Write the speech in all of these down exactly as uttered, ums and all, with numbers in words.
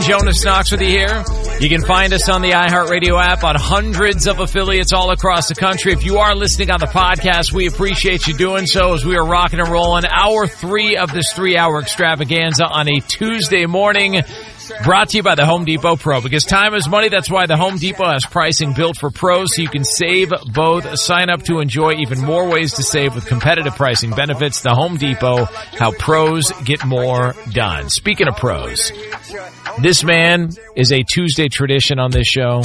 Jonas Knox with you here. You can find us on the iHeartRadio app on hundreds of affiliates all across the country. If you are listening on the podcast, we appreciate you doing so as we are rocking and rolling hour three of this three-hour extravaganza on a Tuesday morning. Brought to you by the Home Depot Pro. Because time is money, that's why the Home Depot has pricing built for pros so you can save both. Sign up to enjoy even more ways to save with competitive pricing benefits. The Home Depot, how pros get more done. Speaking of pros, this man is a Tuesday tradition on this show.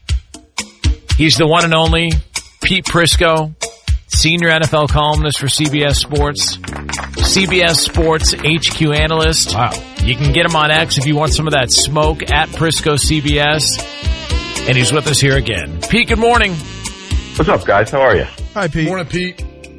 He's the one and only Pete Prisco, senior N F L columnist for C B S Sports, C B S Sports H Q analyst. Wow. You can get him on X if you want some of that smoke at Prisco C B S. And he's with us here again. Pete, good morning. What's up, guys? How are you? Hi, Pete. Morning, Pete.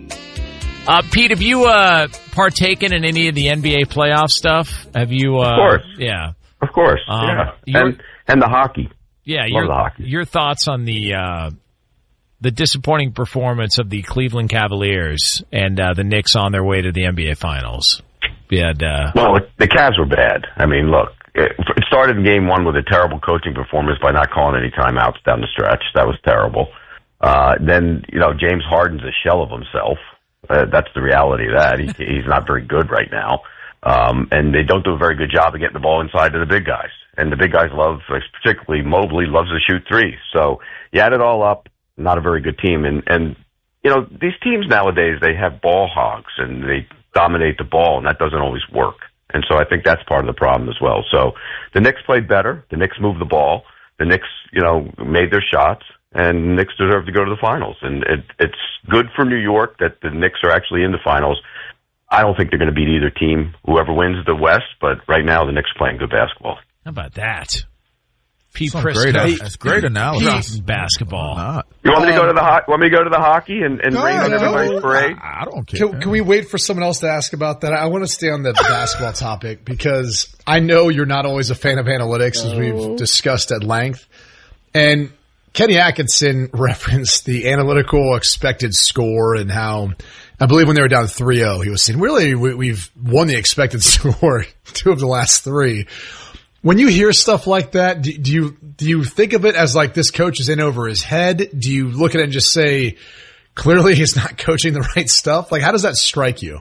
Uh, Pete, have you uh, partaken in any of the N B A playoff stuff? Have you? Uh, of course. Yeah. Of course. Um, yeah. And and the hockey. Yeah. Love Your, the hockey. Your thoughts on the uh, the disappointing performance of the Cleveland Cavaliers and uh, the Knicks on their way to the N B A Finals? We had, uh, well, the Cavs were bad. I mean, look, it, it started in game one with a terrible coaching performance by not calling any timeouts down the stretch. That was terrible. Uh, then, you know, James Harden's a shell of himself. Uh, that's the reality of that. He, he's not very good right now. Um, and they don't do a very good job of getting the ball inside to the big guys. And the big guys love, particularly Mobley, loves to shoot threes. So you add it all up, not a very good team. And, and you know, these teams nowadays, they have ball hogs and they dominate the ball, and that doesn't always work. And so I think that's part of the problem as well. So the Knicks played better. The Knicks moved the ball. The Knicks, you know, made their shots, and the Knicks deserve to go to the finals. And it, it's good for New York that the Knicks are actually in the finals. I don't think they're going to beat either team, whoever wins the West, but right now the Knicks are playing good basketball. How about that? Pete That's Prisco. great, that's great analysis. Basketball. Not. You want me to go to the Um, ho- want me to go to the hockey and, and No, rain on no. everybody's parade? I don't care. Can, can we wait for someone else to ask about that? I want to stay on the basketball topic because I know you're not always a fan of analytics, as we've discussed at length. And Kenny Atkinson referenced the analytical expected score and how, I believe when they were down three oh, he was saying, really, we, we've won the expected score two of the last three. When you hear stuff like that, do, do you do you think of it as like this coach is in over his head? Do you look at it and just say, clearly he's not coaching the right stuff? Like, how does that strike you?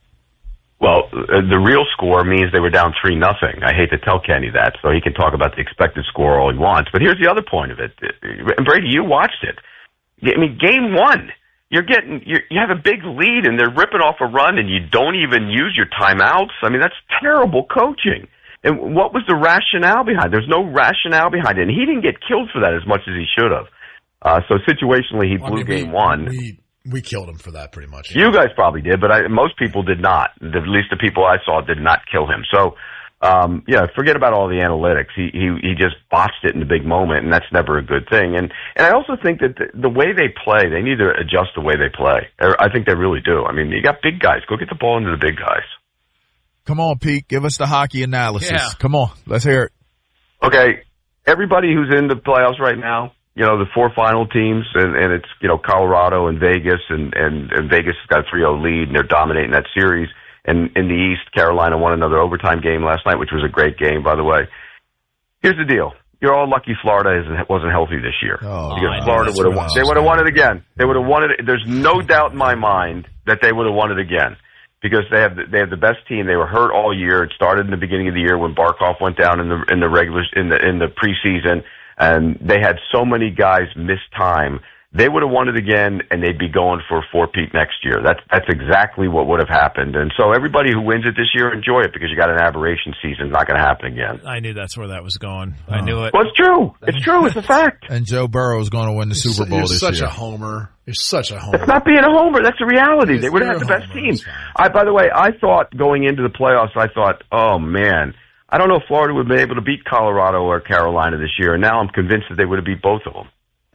Well, uh, the real score means they were down three nothing. I hate to tell Kenny that, so he can talk about the expected score all he wants. But here's the other point of it. And Brady, you watched it. I mean, game one, you're getting you're, you have a big lead and they're ripping off a run and you don't even use your timeouts. I mean, that's terrible coaching. And what was the rationale behind it? There's no rationale behind it. And he didn't get killed for that as much as he should have. Uh, so situationally, he Well, blew I mean, game we, one. We, we killed him for that pretty much. You guys probably did, but I, most people did not. At least the people I saw did not kill him. So, um, yeah, forget about all the analytics. He, he, he just botched it in the big moment, and that's never a good thing. And, and I also think that the, the way they play, they need to adjust the way they play. I think they really do. I mean, you got big guys. Go get the ball into the big guys. Come on, Pete. Give us the hockey analysis. Yeah. Come on. Let's hear it. Okay, everybody who's in the playoffs right now, you know, the four final teams, and, and it's, you know, Colorado and Vegas, and, and, and Vegas has got a three oh lead, and they're dominating that series. And in the East, Carolina won another overtime game last night, which was a great game, by the way. Here's the deal. You're all lucky Florida isn't, wasn't healthy this year. Oh, because I Florida know would have that's won. what They would have won it again. They would have won it. There's no doubt in my mind that they would have won it again. Because they have the, they have the best team. They were hurt all year. It started in the beginning of the year when Barkov went down in the in the regular in the in the preseason, and they had so many guys miss time. They would have won it again, and they'd be going for a four-peat next year. That's that's exactly what would have happened. And so everybody who wins it this year, enjoy it, because you got an aberration season. It's not going to happen again. I knew that's where that was going. I knew it. Well, it's true. It's true. It's a fact. And Joe Burrow is going to win the You're Super Bowl You're this such year. a homer. You're such a homer. It's not being a homer. That's a reality. They would have had You're the a best homer. team. It's fine. I, by the way, I thought going into the playoffs, I thought, oh, man, I don't know if Florida would have been able to beat Colorado or Carolina this year, and now I'm convinced that they would have beat both of them.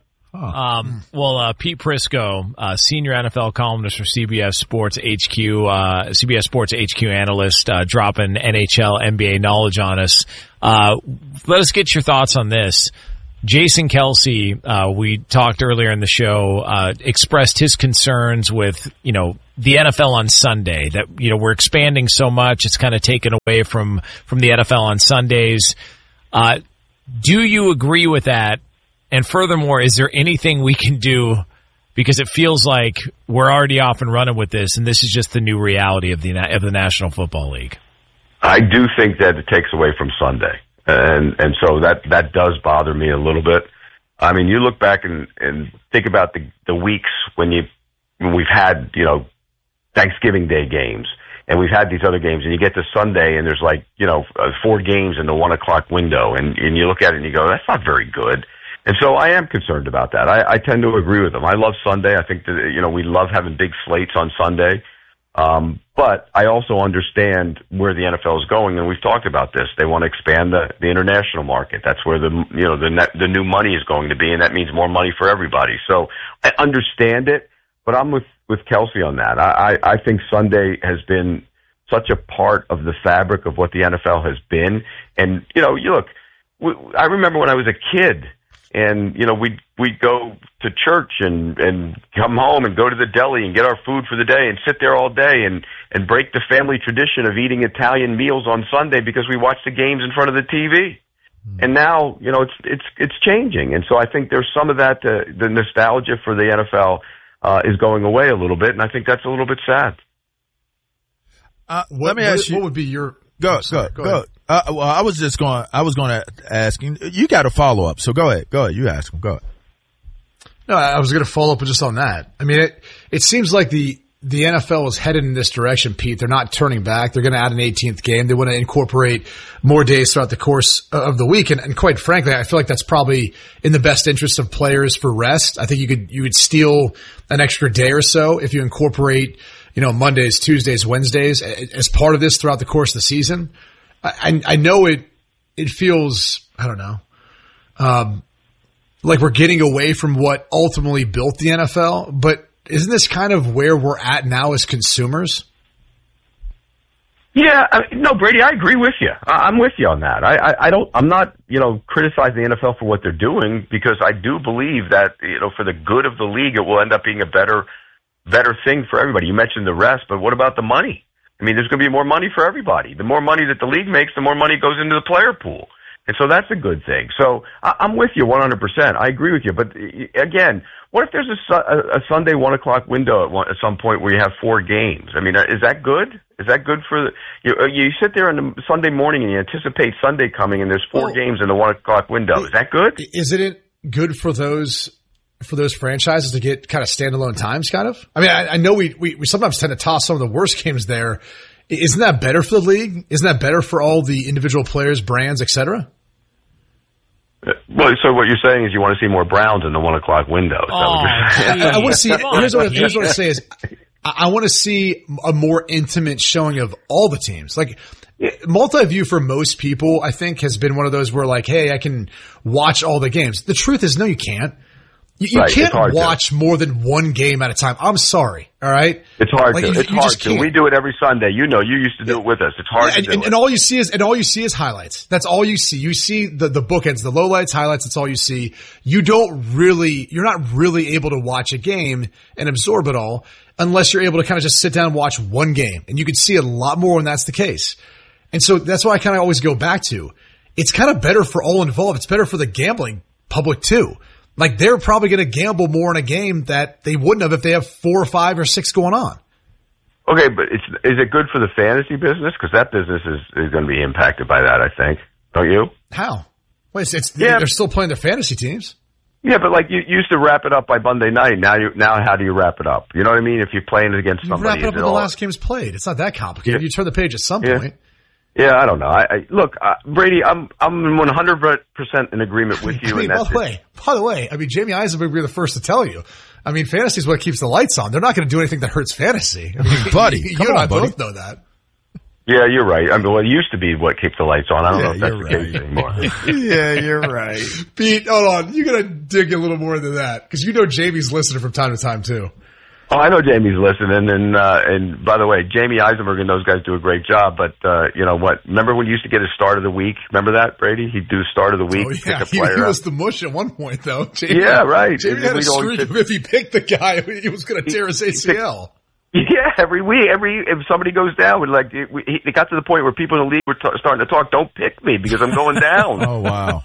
Um, well, uh, Pete Prisco, uh, senior N F L columnist for C B S Sports H Q, uh, C B S Sports H Q analyst, uh, dropping N H L, N B A knowledge on us. Uh, let us get your thoughts on this. Jason Kelsey, uh, we talked earlier in the show, uh, expressed his concerns with, you know, the N F L on Sunday, that, you know, we're expanding so much, it's kind of taken away from, from the N F L on Sundays. Uh, do you agree with that? And furthermore, is there anything we can do, because it feels like we're already off and running with this, and this is just the new reality of the of the National Football League? I do think that it takes away from Sunday, and and so that that does bother me a little bit. I mean, you look back and, and think about the the weeks when you when we've had, you know, Thanksgiving Day games, and we've had these other games, and you get to Sunday, and there's like, you know, uh, four games in the one o'clock window, and, and you look at it and you go, that's not very good. And so I am concerned about that. I, I tend to agree with them. I love Sunday. I think that, you know, we love having big slates on Sunday. Um, but I also understand where the N F L is going, and we've talked about this. They want to expand the, the international market. That's where the, you know, the net, the new money is going to be, and that means more money for everybody. So I understand it, but I'm with, with Kelsey on that. I, I, I think Sunday has been such a part of the fabric of what the N F L has been. And, you know, you look, we, I remember when I was a kid, and, you know, we'd, we'd go to church and, and come home and go to the deli and get our food for the day and sit there all day and, and break the family tradition of eating Italian meals on Sunday because we watched the games in front of the T V. Mm. And now, you know, it's, it's, it's changing. And so I think there's some of that, uh, the nostalgia for the N F L, uh, is going away a little bit. And I think that's a little bit sad. Uh, what, let me what, ask you. What would be your, Go, sorry, go, go, go. Uh, well, I was just going. I was going to ask you. You got a follow up, so go ahead. Go ahead. You ask him. Go ahead. No, I was going to follow up just on that. I mean, it it seems like the the N F L is headed in this direction, Pete. They're not turning back. They're going to add an eighteenth game. They want to incorporate more days throughout the course of the week, and, and quite frankly, I feel like that's probably in the best interest of players for rest. I think you could you would steal an extra day or so if you incorporate, you know, Mondays, Tuesdays, Wednesdays as part of this throughout the course of the season. I, I know it, it feels, I don't know, um, like we're getting away from what ultimately built the N F L, but isn't this kind of where we're at now as consumers? Yeah, I, no, Brady, I agree with you. I, I'm with you on that. I, I, I don't, I'm not, you know, criticizing the N F L for what they're doing, because I do believe that, you know, for the good of the league, it will end up being a better, better thing for everybody. You mentioned the rest, but what about the money? I mean, there's going to be more money for everybody. The more money that the league makes, the more money goes into the player pool. And so that's a good thing. So I, I'm with you one hundred percent. I agree with you. But again, what if there's a, a, a Sunday one o'clock window at, one, at some point where you have four games? I mean, is that good? Is that good for the, you, you sit there on the Sunday morning and you anticipate Sunday coming and there's four well, games in the one o'clock window. Is that good? Isn't it good for those for those franchises to get kind of standalone times, kind of? I mean, I, I know we, we, we sometimes tend to toss some of the worst games there. Isn't that better for the league? Isn't that better for all the individual players, brands, et cetera? Well, so what you're saying is you want to see more Browns in the one o'clock window. Oh, I, I want to see, here's what, here's what I say is, I, I want to see a more intimate showing of all the teams. Like, multi-view for most people, I think, has been one of those where like, hey, I can watch all the games. The truth is, no, you can't. You, you right, can't watch to. more than one game at a time. I'm sorry. All right. It's hard like, to. You, it's you hard to. We do it every Sunday. You know, you used to do it with us. It's hard yeah, and, to do and, it. and all you see is, and all you see is highlights. That's all you see. You see the, the bookends, the lowlights, highlights. That's all you see. You don't really, you're not really able to watch a game and absorb it all unless you're able to kind of just sit down and watch one game. And you can see a lot more when that's the case. And so that's why I kind of always go back to, it's kind of better for all involved. It's better for the gambling public too. Like, they're probably going to gamble more in a game that they wouldn't have if they have four or five or six going on. Okay, but it's, is it good for the fantasy business? Because that business is, is going to be impacted by that, I think. Don't you? How? Wait, it's, it's yeah. They're still playing their fantasy teams. Yeah, but like you, you used to wrap it up by Monday night. Now you now how do you wrap it up? You know what I mean? If you're playing it against somebody, you wrap it up when the all... last game's played. It's not that complicated. Yeah. You turn the page at some yeah. point. Yeah, I don't know. I, I look, uh, Brady. I'm I'm one hundred percent in agreement with you. I mean, and by that's the way, it. by the way, I mean Jamie Eisenberg would be the first to tell you. I mean, fantasy is what keeps the lights on. They're not going to do anything that hurts fantasy. I mean, buddy, you, come you and on, I buddy. both know that. Yeah, you're right. I mean, well, it used to be what keeps the lights on. I don't yeah, know if that's the right. case anymore. Yeah, you're right. Pete, hold on. You got to dig a little more into that because you know Jamie's listening from time to time too. Oh, I know Jamie's listening, and uh, and by the way, Jamie Eisenberg and those guys do a great job. But uh, you know what? Remember when you used to get a start of the week? Remember that, Brady? He'd do start of the week. Oh yeah, pick a he, player he up. was the mush at one point, though. Jamie, yeah, right. Jamie had a streak of if he picked the guy, he was going to tear his A C L. You Yeah, every week, every if somebody goes down, like it, it got to the point where people in the league were t- starting to talk. Don't pick me because I'm going down. Oh wow!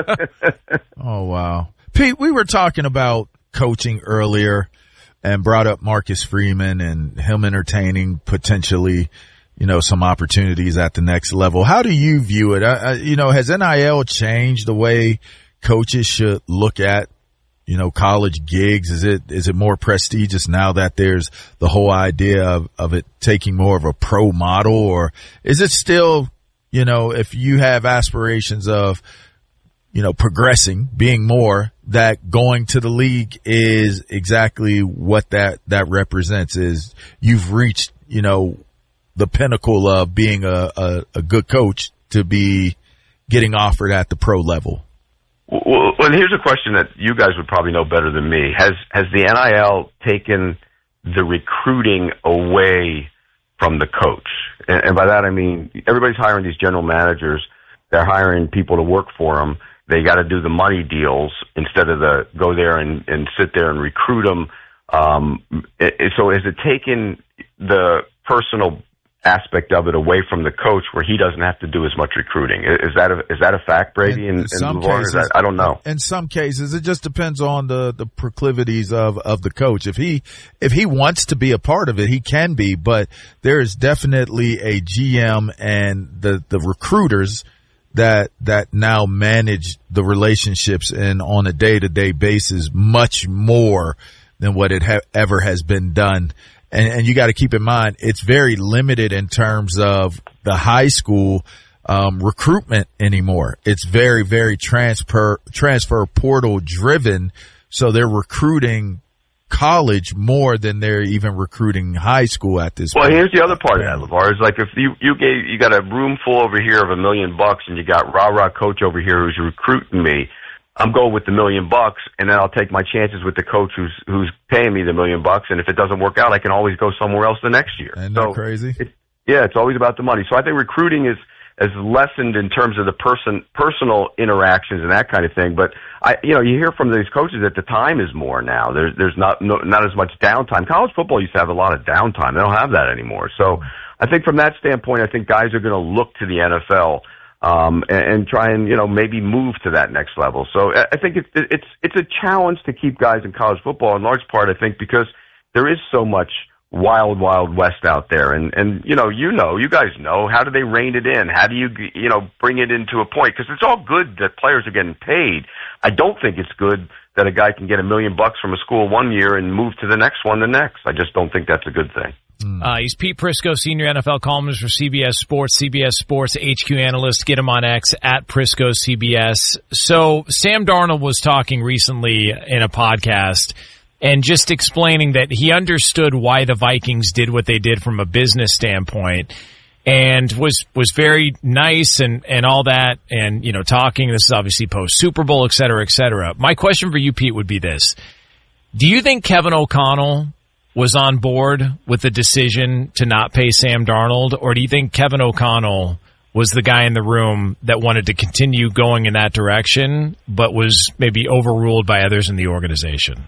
Oh wow, Pete. We were talking about coaching earlier, and brought up Marcus Freeman and him entertaining potentially, you know, some opportunities at the next level. How do you view it? I, I, you know, has N I L changed the way coaches should look at, you know, college gigs? Is it, is it more prestigious now that there's the whole idea of, of it taking more of a pro model, or is it still, you know, if you have aspirations of, you know, progressing, being more, that going to the league is exactly what that, that represents, is you've reached, you know, the pinnacle of being a, a, a good coach to be getting offered at the pro level? Well, well, here's a question that you guys would probably know better than me. Has has the N I L taken the recruiting away from the coach? And, and by that I mean everybody's hiring these general managers. They're hiring people to work for them. They got to do the money deals instead of the go there and, and sit there and recruit them. Um, it, so has it taken the personal aspect of it away from the coach, where he doesn't have to do as much recruiting? Is that a, is that a fact, Brady? In, in some cases, that, I don't know. In some cases, it just depends on the, the proclivities of, of the coach. If he, if he wants to be a part of it, he can be, but there is definitely a G M and the, the recruiters that, that now manage the relationships and on a day to day basis much more than what it ha- ever has been done. And, and you got to keep in mind, it's very limited in terms of the high school um, recruitment anymore. It's very, very transfer transfer portal driven. So they're recruiting college more than they're even recruiting high school at this well, point. Well, here's the other part of that, LeVar, is like if you you gave you got a room full over here of a million bucks, and you got rah rah coach over here who's recruiting me. I'm going with the million bucks, and then I'll take my chances with the coach who's who's paying me the million bucks. And if it doesn't work out, I can always go somewhere else the next year. Isn't so that crazy? It, yeah, it's always about the money. So I think recruiting is is lessened in terms of the person personal interactions and that kind of thing. But I, you know, you hear from these coaches that the time is more now. There's there's not no, not as much downtime. College football used to have a lot of downtime. They don't have that anymore. So I think from that standpoint, I think guys are going to look to the N F L. Um, and, and try and, you know, maybe move to that next level. So I think it's, it's, it's a challenge to keep guys in college football in large part, I think, because there is so much wild, wild west out there. And, and, you know, you know, you guys know, how do they rein it in? How do you, you know, bring it into a point? Because it's all good that players are getting paid. I don't think it's good that a guy can get a million bucks from a school one year and move to the next one the next. I just don't think that's a good thing. Uh, he's Pete Prisco, senior N F L columnist for C B S Sports, C B S Sports H Q analyst. Get him on X at Prisco C B S. So Sam Darnold was talking recently in a podcast and just explaining that he understood why the Vikings did what they did from a business standpoint, and was was very nice and, and all that, and, you know, talking. This is obviously post Super Bowl, et cetera, et cetera. My question for you, Pete, would be this. Do you think Kevin O'Connell was on board with the decision to not pay Sam Darnold, or do you think Kevin O'Connell was the guy in the room that wanted to continue going in that direction, but was maybe overruled by others in the organization?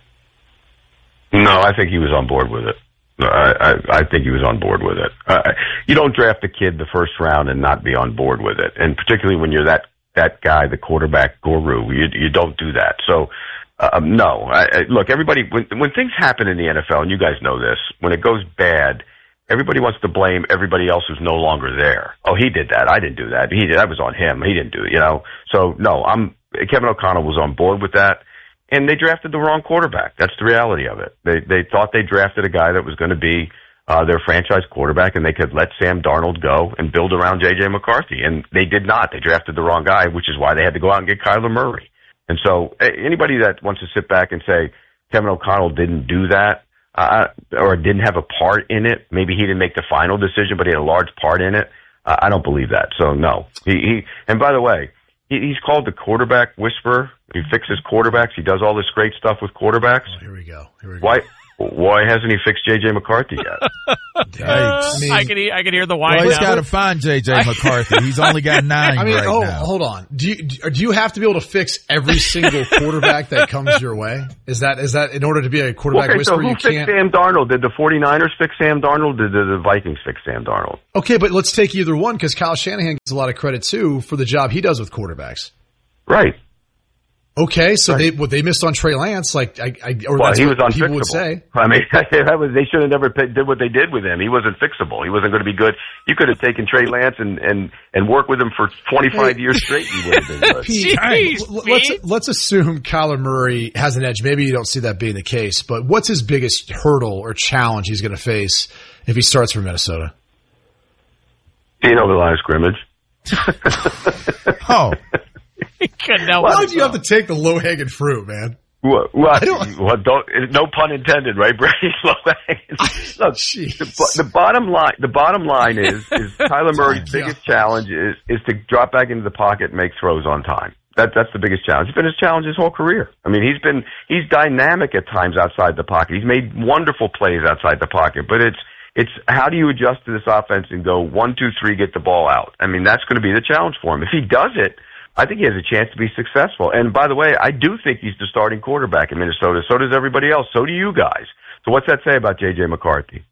No, I think he was on board with it. I, I, I think he was on board with it. Uh, you don't draft a kid the first round and not be on board with it, and particularly when you're that that guy, the quarterback guru, you you don't do that. So. Um, no, I, I, look, everybody, when, when things happen in the N F L, and you guys know this, when it goes bad, everybody wants to blame everybody else who's no longer there. Oh, he did that. I didn't do that. He did. That was on him. He didn't do it, you know? So, no, I'm, Kevin O'Connell was on board with that, and they drafted the wrong quarterback. That's the reality of it. They, they thought they drafted a guy that was going to be, uh, their franchise quarterback, and they could let Sam Darnold go and build around J J McCarthy. And they did not. They drafted the wrong guy, which is why they had to go out and get Kyler Murray. And so anybody that wants to sit back and say Kevin O'Connell didn't do that uh, or didn't have a part in it, maybe he didn't make the final decision, but he had a large part in it, uh, I don't believe that. So, no. He, he And by the way, he, he's called the quarterback whisperer. He fixes quarterbacks. He does all this great stuff with quarterbacks. Oh, here we go. Here we go. Why, Why hasn't he fixed J J McCarthy yet? I, mean, I can hear, I can hear the whine. Well, he's got to find J J McCarthy. He's only got nine. I mean, right oh, now. hold on. Do you do you have to be able to fix every single quarterback that comes your way? Is that is that in order to be a quarterback okay, whisperer? So who you fixed can't... Sam Darnold? Did the 49ers fix Sam Darnold? Did the, the Vikings fix Sam Darnold? Okay, but let's take either one because Kyle Shanahan gets a lot of credit too for the job he does with quarterbacks. Right. Okay, so right. they what they missed on Trey Lance, like I, I or well, that's he what was people unfixable. would say. I mean, that was, they should have never did what they did with him. He wasn't fixable. He wasn't going to be good. You could have taken Trey Lance and and and worked with him for twenty-five years straight. He would have been good. Pete, Jeez, let's let's assume Kyler Murray has an edge. Maybe you don't see that being the case, but what's his biggest hurdle or challenge he's going to face if he starts for Minnesota? You know the line of scrimmage. Oh. no, Why would you have to take the low hanging fruit, man? What? what, don't, what don't, no pun intended, right, Brady? Look, the, the bottom line, the bottom line is, is Kyler Murray's yeah. biggest challenge is, is to drop back into the pocket and make throws on time. That, that's the biggest challenge. It's been his challenge his whole career. I mean, he's been, he's dynamic at times outside the pocket. He's made wonderful plays outside the pocket, but it's, it's how do you adjust to this offense and go one, two, three, get the ball out? I mean, that's going to be the challenge for him. If he does it, I think he has a chance to be successful. And by the way, I do think he's the starting quarterback in Minnesota. So does everybody else. So do you guys. So what's that say about J J McCarthy?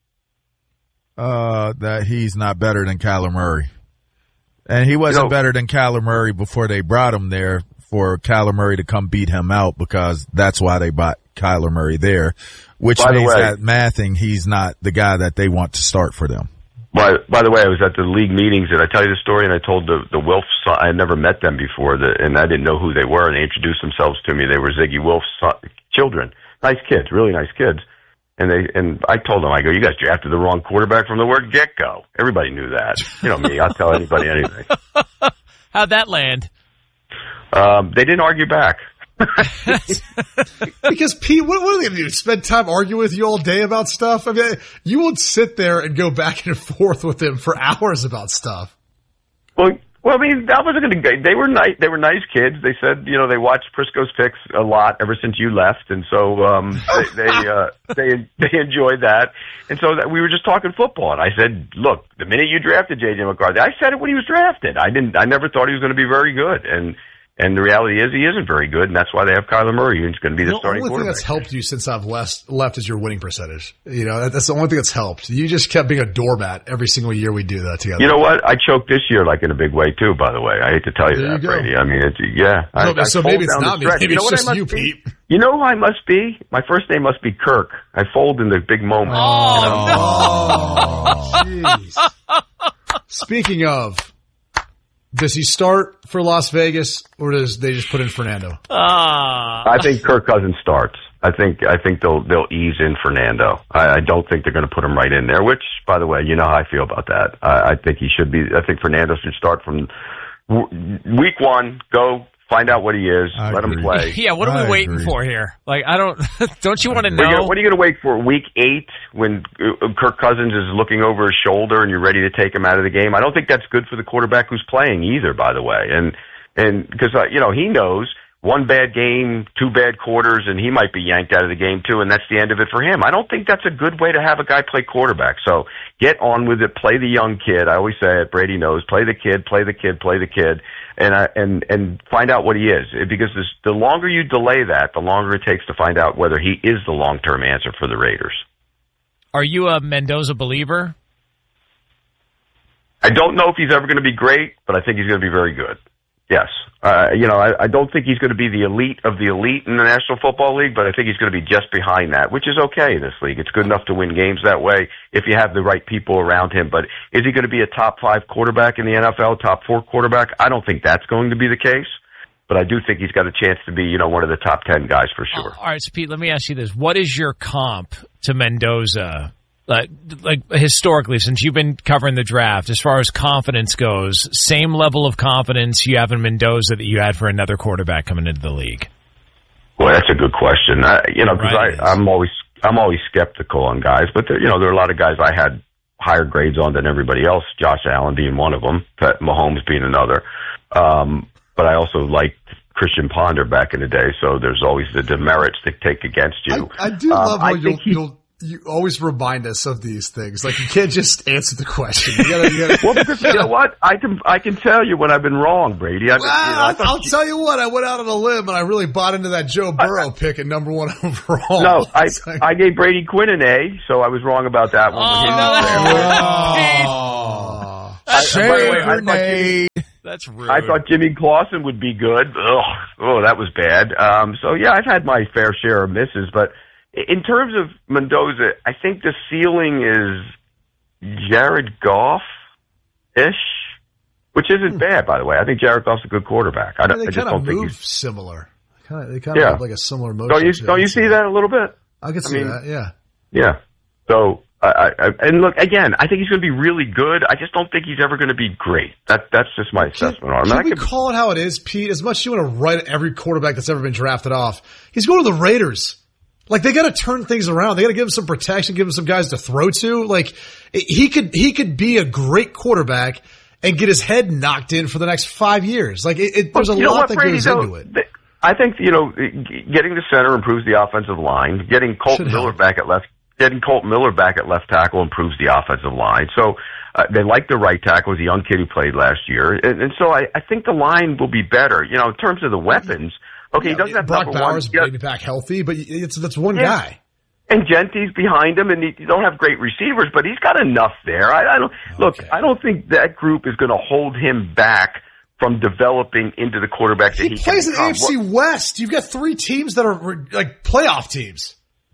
Uh, that he's not better than Kyler Murray. And he wasn't you know, better than Kyler Murray before they brought him there for Kyler Murray to come beat him out, because that's why they brought Kyler Murray there, which means way, that mathing, he's not the guy that they want to start for them. By, by the way, I was at the league meetings, and I tell you the story, and I told the, the Wilfs, I had never met them before, the, and I didn't know who they were, and they introduced themselves to me. They were Ziggy Wilf's children. Nice kids, really nice kids. And they, and I told them, I go, you guys drafted the wrong quarterback from the word get-go. Everybody knew that. You know me, I'll tell anybody anything. How'd that land? Um, they didn't argue back. Because Pete, what, what are they going to do? Spend time arguing with you all day about stuff? I mean, you would sit there and go back and forth with them for hours about stuff. Well, well, I mean, that wasn't going to. They were nice. They were nice kids. They said, you know, they watched Prisco's Picks a lot ever since you left, and so um, they they, uh, they they enjoyed that. And so that we were just talking football, and I said, look, the minute you drafted J J McCarthy, I said it when he was drafted. I didn't. I never thought he was going to be very good, and. And the reality is he isn't very good, and that's why they have Kyler Murray, who's going to be the, the starting quarterback. The only thing that's helped you since I've left, left is your winning percentage. You know, that's the only thing that's helped. You just kept being a doormat every single year we do that together. You know what? I choked this year like in a big way, too, by the way. I hate to tell you there that, you Brady. I mean, it's, yeah. No, I, so I maybe it's not me. Maybe you know it's just you, be? Pete. You know who I must be? My first name must be Kirk. I fold in the big moment. Oh, you know? Jeez. Speaking of, does he start for Las Vegas, or does they just put in Fernando? Uh, I think Kirk Cousins starts. I think I think they'll they'll ease in Fernando. I, I don't think they're going to put him right in there. Which, by the way, you know how I feel about that. I, I think he should be. I think Fernando should start from w- week one. Go find out what he is. I let agree. him play. Yeah, what are we I waiting agree. for here? Like, I don't. Don't you want to What are you know? gonna- What are you going to wait for? Week eight, when uh, Kirk Cousins is looking over his shoulder and you're ready to take him out of the game? I don't think that's good for the quarterback who's playing either. By the way, and and because uh, you know he knows one bad game, two bad quarters, and he might be yanked out of the game too, and that's the end of it for him. I don't think that's a good way to have a guy play quarterback. So get on with it. Play the young kid. I always say it. Brady knows. Play the kid. Play the kid. Play the kid. And uh, and and find out what he is, because this, the longer you delay that, the longer it takes to find out whether he is the long-term answer for the Raiders. Are you a Mendoza believer? I don't know if he's ever going to be great, but I think he's going to be very good. Yes. Uh, you know, I, I don't think he's going to be the elite of the elite in the National Football League, but I think he's going to be just behind that, which is okay in this league. It's good enough to win games that way if you have the right people around him. But is he going to be a top five quarterback in the N F L, top four quarterback? I don't think that's going to be the case, but I do think he's got a chance to be, you know, one of the top ten guys for sure. All right, so Pete, let me ask you this. What is your comp to Mendoza? Like, like historically, since you've been covering the draft, as far as confidence goes, same level of confidence you have in Mendoza that you had for another quarterback coming into the league? Well, that's a good question. I, you know, because Right, I I'm always I'm always skeptical on guys, but there, you know, there are a lot of guys I had higher grades on than everybody else. Josh Allen being one of them, Mahomes being another. Um, but I also liked Christian Ponder back in the day, so there's always the demerits to take against you. I, I do um, love how I you'll, think he, you'll you always remind us of these things. Like, you can't just answer the question. You gotta, you gotta, well, because you know what? I can I can tell you when I've been wrong, Brady. I've, well, you know, I I'll, I'll tell you what. I went out on a limb and I really bought into that Joe Burrow I, pick at number one overall. No, I like, I gave Brady Quinn an A, so I was wrong about that one. Oh, no, that's oh. Shade grenade. That's rude. I thought Jimmy Clausen would be good. Ugh, oh, that was bad. Um, so yeah, I've had my fair share of misses, but in terms of Mendoza, I think the ceiling is Jared Goff-ish, which isn't bad, by the way. I think Jared Goff's a good quarterback. I, yeah, they I just kind don't of think move he's similar. Kind of, they kind of yeah. have like a similar motion. Don't you? Don't you see that a little bit? I can see I mean, that. Yeah. Yeah. So. I, I, and look, again, I think he's going to be really good. I just don't think he's ever going to be great. That That's just my assessment can, on him. Can I we could, call it how it is, Pete? As much as you want to write every quarterback that's ever been drafted off, he's going to the Raiders. Like, they got to turn things around. They got to give him some protection, give him some guys to throw to. Like, he could he could be a great quarterback and get his head knocked in for the next five years. Like, it, it, there's a well, lot what, that Brady, goes though, into it. I think, you know, getting the center improves the offensive line. Getting Colton Should Miller help. back at left. Getting Colton Miller back at left tackle improves the offensive line. So uh, they like the right tackle, was a young kid who played last year. And, and so I, I think the line will be better. You know, in terms of the weapons, okay, yeah, he doesn't have Brock number Bowers one. maybe back healthy, but it's that's one yeah. guy. And Genty's behind him, and he, you don't have great receivers, but he's got enough there. I, I don't okay. look. I don't think that group is going to hold him back from developing into the quarterback that He, he, plays can in A become. F C West. You've got three teams that are like playoff teams.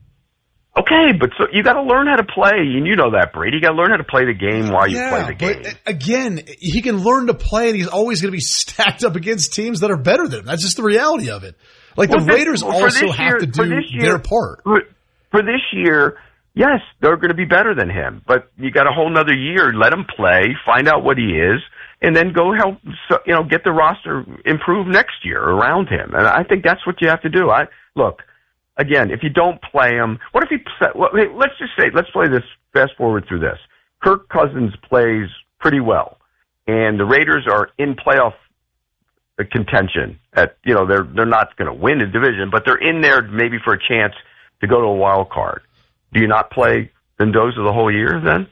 Okay, but so you got to learn how to play, and you know that, Brady. You got to learn how to play the game while you yeah, play the game. But again, he can learn to play, and he's always going to be stacked up against teams that are better than him. That's just the reality of it. Like well, the this, Raiders well, also year, have to do year, their part. For, for this year, yes, they're going to be better than him, but you got a whole nother year. Let him play, find out what he is, and then go help. You know, get the roster improved next year around him. And I think that's what you have to do. I look. Again, if you don't play him, what if he, well, hey, let's just say, let's play this, fast forward through this. Kirk Cousins plays pretty well, and the Raiders are in playoff contention at, you know, they're, they're not going to win the division, but they're in there maybe for a chance to go to a wild card. Do you not play Mendoza the whole year then?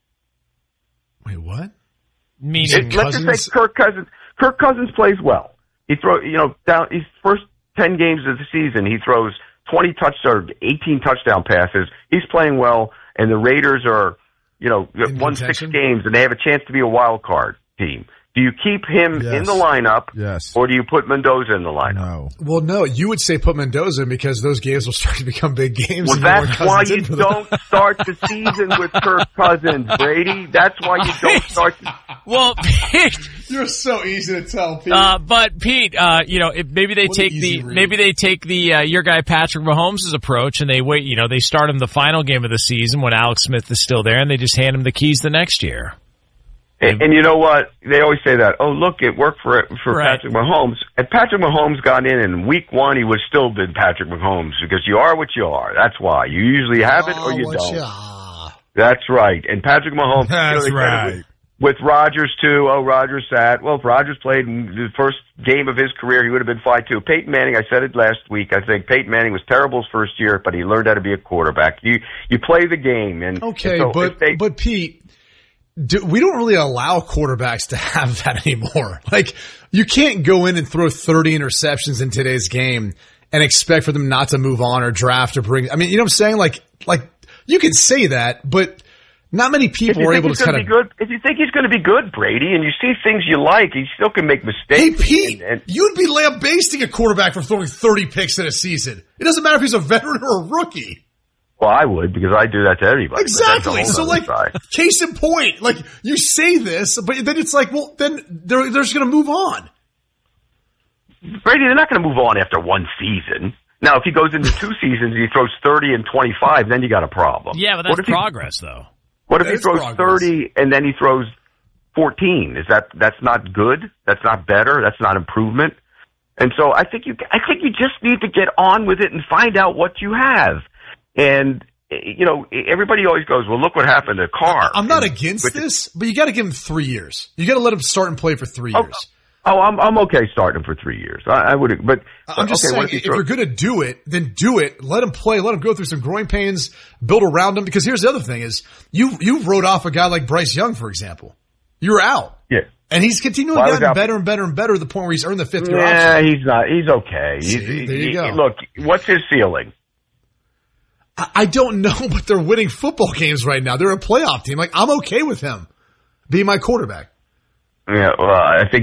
Wait, what? Meaning it, let's just say Kirk Cousins, Kirk Cousins plays well. He throw, you know, down, his first ten games of the season, he throws twenty touchdowns, eighteen touchdown passes. He's playing well, and the Raiders are, you know, in won contention? six games, and they have a chance to be a wild card team. Do you keep him Yes. in the lineup, Yes. or do you put Mendoza in the lineup? No. Well, no, you would say put Mendoza in because those games will start to become big games. Well, and you want that's Cousins why in you for them. don't start the season with Kirk Cousins, Brady. That's why you don't start. The- well, Pete, You're so easy to tell, Pete. uh, but Pete, uh, you know, if maybe they What an take easy the read. maybe they take the uh, your guy Patrick Mahomes' approach, and they wait. You know, they start him the final game of the season when Alex Smith is still there, and they just hand him the keys the next year. And, and you know what? They always say that. Oh, look, it worked for for Right. Patrick Mahomes. And Patrick Mahomes got in in week one. He was still been Patrick Mahomes because you are what you are. That's why you usually have it or you Oh, don't. what ya- That's right. And Patrick Mahomes. That's you know, they said it right. With, with Rodgers too. Oh, Rodgers sat. Well, if Rodgers played in the first game of his career, he would have been fine too. Peyton Manning. I said it last week. I think Peyton Manning was terrible his first year, but he learned how to be a quarterback. You you play the game. And Okay, and so but if they, but Pete, do, we don't really allow quarterbacks to have that anymore. Like, you can't go in and throw thirty interceptions in today's game and expect for them not to move on or draft or bring. I mean, you know what I'm saying? Like, like you can say that, but not many If people you are think able he's to going kind to be of. good, if you think he's going to be good, Brady, and you see things you like, he still can make Hey, mistakes. Pete, and, and, you'd be lambasting a quarterback for throwing thirty picks in a season. It doesn't matter if he's a veteran or a rookie. well, I would because I do that to everybody. but that's a Exactly. whole So, other like, side. case in point, like, you say this, but then it's like, well, then they're, they're just going to move on. Brady, they're not going to move on after one season. Now, if he goes into two seasons and he throws thirty and twenty-five, then you got a problem. Yeah, but What that's if he- progress, though. What if That he is throws progress. thirty and then he throws fourteen? Is that that's not good? That's not better. That's not improvement. And so I think you I think you just need to get on with it and find out what you have. And you know, everybody always goes, "Well, look what happened to Carr." I'm not And- against but- this, but you got to give him three years. You got to let him start and play for three Oh, years. Oh, I'm I'm okay starting him for three years. I, I would, but I'm just okay, saying, if, if you're going to do it, then do it. Let him play. Let him go through some growing pains. Build around him. Because here's the other thing: is you you wrote off a guy like Bryce Young, for example. You're out. Yeah, and he's continually well, getting out. better and better and better to the point where he's earned the fifth year option. Yeah, he's not. He's okay. See, he's, there you he, go. He, look, what's his ceiling? I, I don't know, but they're winning football games right now. They're a playoff team. Like I'm okay with him being my quarterback. Yeah, well, I think